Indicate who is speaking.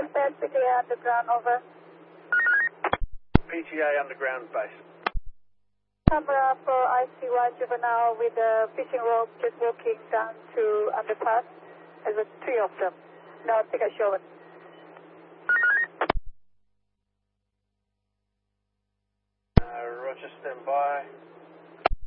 Speaker 1: Dispatch, PTA Underground, over.
Speaker 2: PTA Underground base.
Speaker 1: Camera for ICY Juvenile with the fishing rope just walking down to underpass. There's three of them. No ticket shown.
Speaker 2: Roger, stand by.